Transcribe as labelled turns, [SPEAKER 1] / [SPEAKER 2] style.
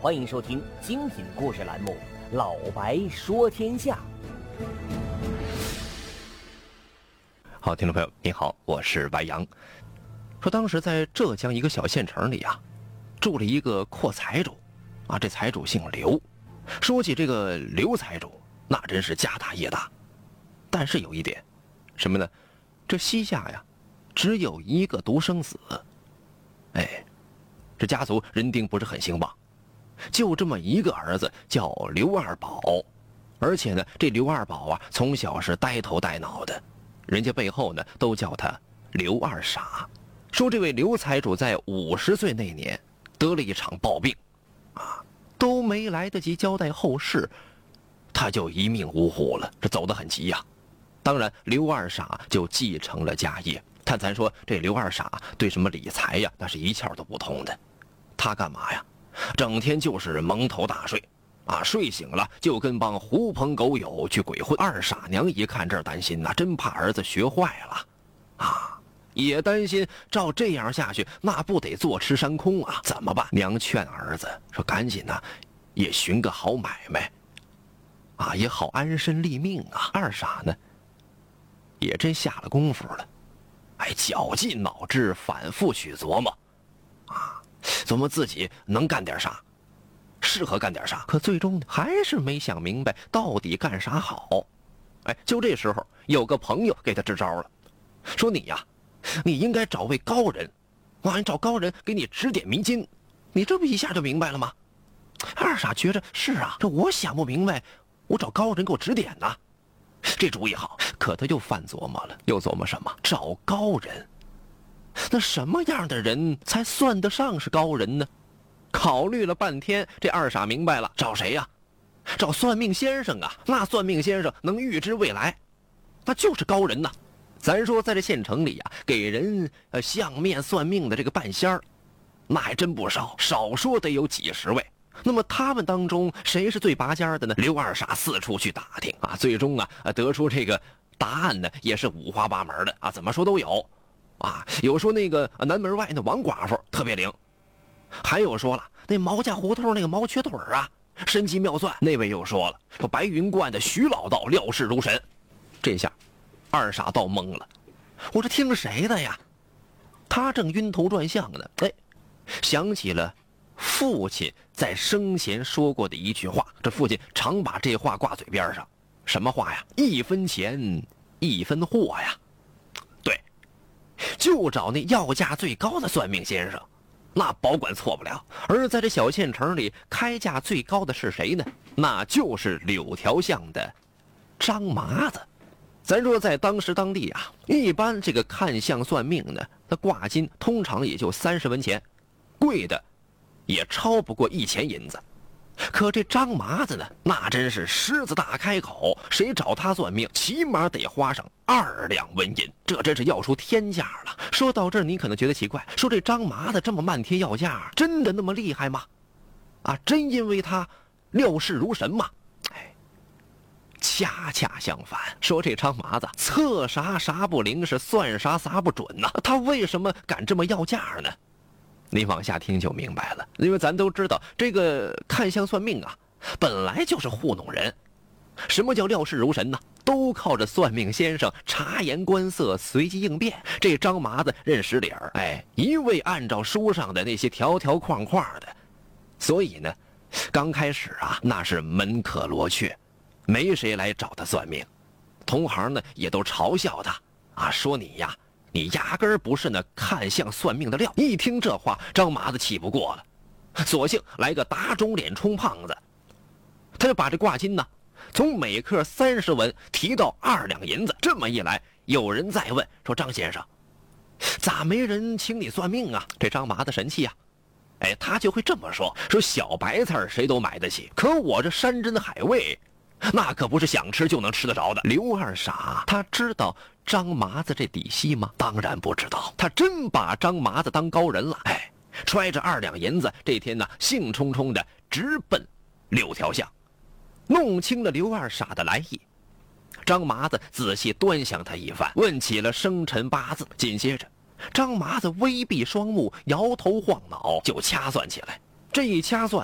[SPEAKER 1] 欢迎收听精品故事栏目《老白说天下》。
[SPEAKER 2] 好，听众朋友您好，我是白杨。说当时在浙江一个小县城里啊，住了一个阔财主啊，这财主姓刘。说起这个刘财主，那真是家大业大。但是有一点什么呢？这膝下呀只有一个独生子。这家族人丁不是很兴旺，就这么一个儿子叫刘二宝。而且呢，这刘二宝啊从小是呆头呆脑的，人家背后呢都叫他刘二傻。说这位刘财主在50岁那年得了一场暴病啊，都没来得及交代后事，他就一命呜呼了，这走得很急呀。当然刘二傻就继承了家业，但咱说这刘二傻对什么理财呀那是一窍都不通的。他干嘛呀？整天就是蒙头大睡啊，睡醒了就跟帮狐朋狗友去鬼混。二傻娘一看这儿担心呐，真怕儿子学坏了啊，也担心照这样下去那不得坐吃山空啊，怎么办？娘劝儿子说赶紧呐，也寻个好买卖啊，也好安身立命啊。二傻呢也真下了功夫了，绞尽脑汁反复去琢磨啊，琢磨自己能干点啥，适合干点啥，可最终还是没想明白到底干啥好。就这时候有个朋友给他支招了，说你呀，你应该找位高人啊，你找高人给你指点迷津，你这不一下就明白了吗？二傻觉着是啊，这我想不明白，我找高人给我指点呢，这主意好。可他又犯琢磨了，又琢磨什么？找高人，那什么样的人才算得上是高人呢？考虑了半天，这二傻明白了，找谁呀？找算命先生啊！那算命先生能预知未来，那就是高人呐。咱说在这县城里啊，给人相面算命的这个半仙儿，那还真不少，少说得有几十位。那么他们当中谁是最拔尖的呢？刘二傻四处去打听啊，最终啊得出这个答案呢，也是五花八门的啊，怎么说都有啊。有说那个南门外那王寡妇特别灵，还有说了那毛家胡同那个毛瘸腿啊神机妙算，那位又说了说白云观的徐老道料事如神。这下二傻倒懵了，我这听谁的呀？他正晕头转向呢，想起了父亲在生前说过的一句话，这父亲常把这话挂嘴边上，什么话呀？一分钱一分货呀。对，就找那要价最高的算命先生，那保管错不了。而在这小县城里开价最高的是谁呢？那就是柳条巷的张麻子。咱说在当时当地啊，一般这个看相算命呢，那挂金通常也就30文钱，贵的也超不过1000银子。可这张麻子呢，那真是狮子大开口，谁找他算命起码得花上2两纹银，这真是要出天价了。说到这儿你可能觉得奇怪，说这张麻子这么漫天要价，真的那么厉害吗？啊，真因为他料事如神吗？恰恰相反，说这张麻子测啥啥不灵，是算啥啥不准呢。他为什么敢这么要价呢？你往下听就明白了。因为咱都知道这个看相算命啊，本来就是糊弄人。什么叫料事如神呢？都靠着算命先生察言观色，随机应变。这张麻子认识理儿，一味按照书上的那些条条框框的。所以呢，刚开始啊，那是门可罗雀，没谁来找他算命。同行呢也都嘲笑他啊，说你呀，你压根儿不是那看相算命的料。一听这话，张麻子气不过了，索性来个打肿脸充胖子，他就把这挂金呢从每克30文提到2两银子。这么一来，有人再问说张先生，咋没人请你算命啊？这张麻子神气啊，他就会这么说小白菜谁都买得起，可我这山珍海味那可不是想吃就能吃得着的。刘二傻他知道张麻子这底细吗？当然不知道，他真把张麻子当高人了。揣着2两银子，这天呢兴冲冲的直奔柳条巷，弄清了刘二傻的来意。张麻子仔细端详他一番，问起了生辰八字。紧接着张麻子微闭双目，摇头晃脑就掐算起来。这一掐算